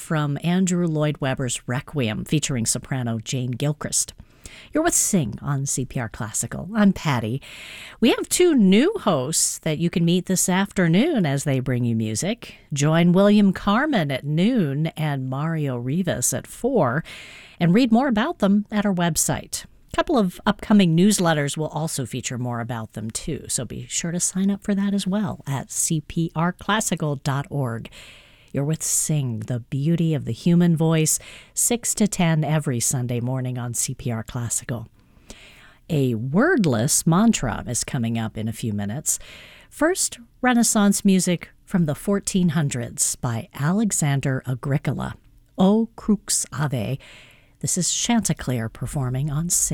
from Andrew Lloyd Webber's Requiem featuring soprano Jane Gilchrist. You're with Sing on CPR Classical. I'm Patty. We have two new hosts that you can meet this afternoon as they bring you music. Join William Carmen at noon and Mario Rivas at 4, and read more about them at our website. A couple of upcoming newsletters will also feature more about them too, so be sure to sign up for that as well at cprclassical.org. You're with Sing, the beauty of the human voice, 6 to 10 every Sunday morning on CPR Classical. A wordless mantra is coming up in a few minutes. First, Renaissance music from the 1400s by Alexander Agricola. O Crux Ave. This is Chanticleer performing on Sing.